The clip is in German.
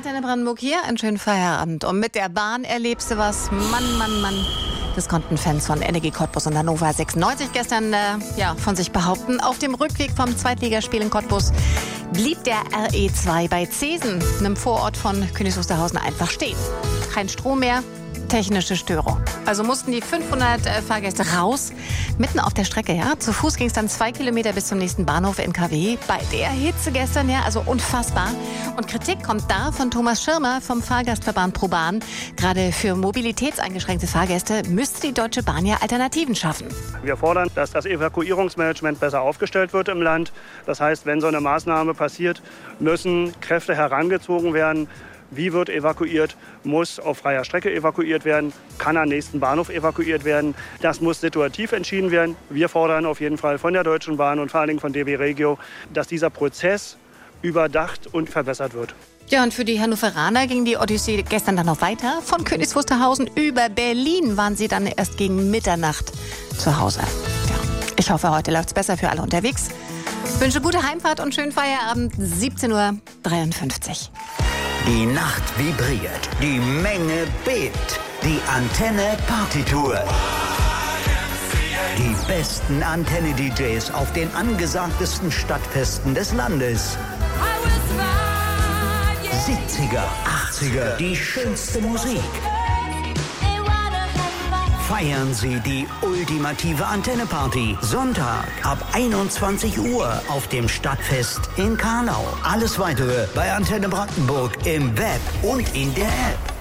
Antenne Brandenburg hier, einen schönen Feierabend. Und mit der Bahn erlebst du was. Mann, Mann, Mann. Das konnten Fans von Energie Cottbus und Hannover 96 gestern von sich behaupten. Auf dem Rückweg vom Zweitligaspiel in Cottbus blieb der RE2 bei Zesen, einem Vorort von Königs Wusterhausen, einfach stehen. Kein Strom mehr. Technische Störung. Also mussten die 500 Fahrgäste raus, mitten auf der Strecke. Ja. Zu Fuß ging es dann 2 Kilometer bis zum nächsten Bahnhof in KW. Bei der Hitze gestern, ja, also unfassbar. Und Kritik kommt da von Thomas Schirmer vom Fahrgastverband ProBahn. Gerade für mobilitätseingeschränkte Fahrgäste müsste die Deutsche Bahn ja Alternativen schaffen. Wir fordern, dass das Evakuierungsmanagement besser aufgestellt wird im Land. Das heißt, wenn so eine Maßnahme passiert, müssen Kräfte herangezogen werden. Wie wird evakuiert? Muss auf freier Strecke evakuiert werden? Kann am nächsten Bahnhof evakuiert werden? Das muss situativ entschieden werden. Wir fordern auf jeden Fall von der Deutschen Bahn und vor allen Dingen von DB Regio, dass dieser Prozess überdacht und verbessert wird. Ja, und für die Hannoveraner ging die Odyssee gestern dann noch weiter. Von Königs Wusterhausen über Berlin waren sie dann erst gegen Mitternacht zu Hause. Ja, ich hoffe, heute läuft's besser für alle unterwegs. Ich wünsche gute Heimfahrt und schönen Feierabend. 17:53 Uhr. Die Nacht vibriert, die Menge bebt, die Antenne Partytour. Die besten Antenne-DJs auf den angesagtesten Stadtfesten des Landes. 70er, 80er, die schönste Musik. Feiern Sie die ultimative Antenne-Party. Sonntag ab 21 Uhr auf dem Stadtfest in Karlau. Alles Weitere bei Antenne Brandenburg im Web und in der App.